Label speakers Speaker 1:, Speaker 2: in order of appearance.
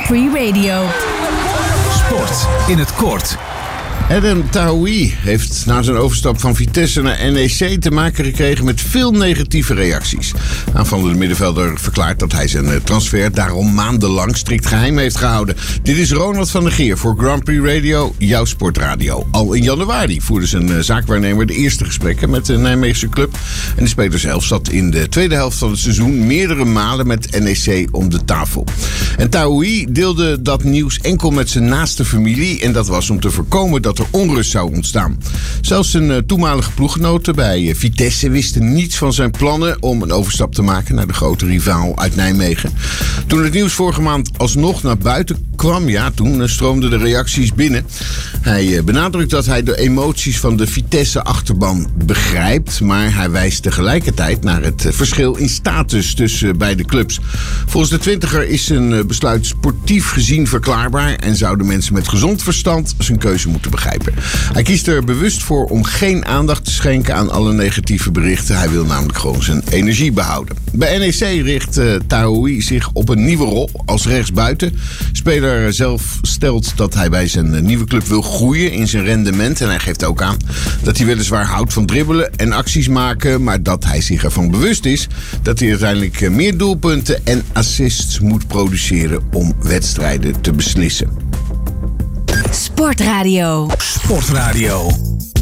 Speaker 1: Prix Radio.
Speaker 2: Sport in het kort.
Speaker 3: Adem Tahoui heeft na zijn overstap van Vitesse naar NEC te maken gekregen met veel negatieve reacties. Aanvallende middenvelder verklaart dat hij zijn transfer daarom maandenlang strikt geheim heeft gehouden. Dit is Ronald van der Geer voor Grand Prix Radio, jouw sportradio. Al in januari voerde zijn zaakwaarnemer de eerste gesprekken met de Nijmeegse club. En de speler zelf zat in de tweede helft van het seizoen meerdere malen met NEC om de tafel. En Tahoui deelde dat nieuws enkel met zijn naaste familie en dat was om te voorkomen dat er onrust zou ontstaan. Zelfs zijn toenmalige ploeggenoten bij Vitesse wisten niets van zijn plannen om een overstap te maken naar de grote rivaal uit Nijmegen. Toen het nieuws vorige maand alsnog naar buiten kwam, toen stroomden de reacties binnen. Hij benadrukt dat hij de emoties van de Vitesse-achterban begrijpt, maar hij wijst tegelijkertijd naar het verschil in status tussen beide clubs. Volgens de twintiger is zijn besluit sportief gezien verklaarbaar en zouden mensen met gezond verstand zijn keuze moeten begrijpen. Hij kiest er bewust voor om geen aandacht te schenken aan alle negatieve berichten. Hij wil namelijk gewoon zijn energie behouden. Bij NEC richt Tahoui zich op een nieuwe rol als rechtsbuiten. Speler zelf stelt dat hij bij zijn nieuwe club wil groeien in zijn rendement. En hij geeft ook aan dat hij weliswaar houdt van dribbelen en acties maken, maar dat hij zich ervan bewust is dat hij uiteindelijk meer doelpunten en assists moet produceren om wedstrijden te beslissen.
Speaker 1: Sportradio.
Speaker 2: Sportradio.